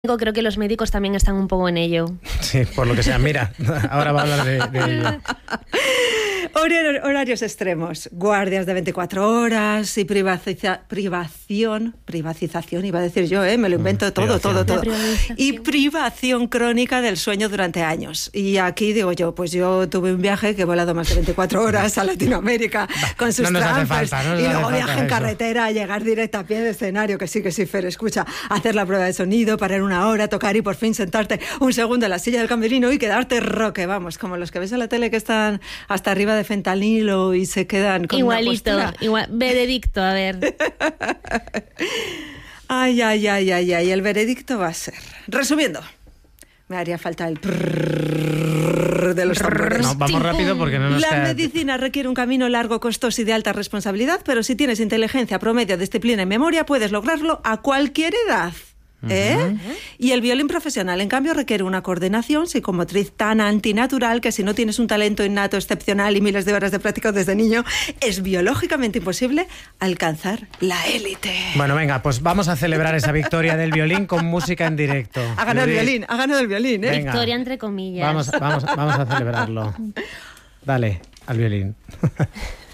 Creo que los médicos también están un poco en ello. Sí, por lo que sea. Mira, ahora va a hablar de ello. Horarios extremos, guardias de 24 horas y privatización, iba a decir yo, me lo invento todo. Y privación crónica del sueño durante años. Y aquí digo yo, pues yo tuve un viaje que he volado más de 24 horas a Latinoamérica con sus trampas. Y luego viaje en carretera, a llegar directo a pie de escenario, que sí, Fer, escucha, hacer la prueba de sonido, parar una hora, tocar y por fin sentarte un segundo en la silla del camerino y quedarte roque, vamos, como los que ves en la tele que están hasta arriba de fentanilo y se quedan con igualito, una postura. Veredicto, a ver. Ay, el veredicto va a ser, resumiendo, me haría falta el de los tambores. No, vamos rápido porque no nos La queda... medicina requiere un camino largo, costoso y de alta responsabilidad, pero si tienes inteligencia, promedio, disciplina y memoria, puedes lograrlo a cualquier edad. Y el violín profesional, en cambio, requiere una coordinación psicomotriz tan antinatural que si no tienes un talento innato, excepcional y miles de horas de práctica desde niño, es biológicamente imposible alcanzar la élite. Bueno, venga, pues vamos a celebrar esa victoria del violín con música en directo. Ha ganado el violín, ¿eh? Venga. Victoria entre comillas. Vamos a celebrarlo. Dale, al violín.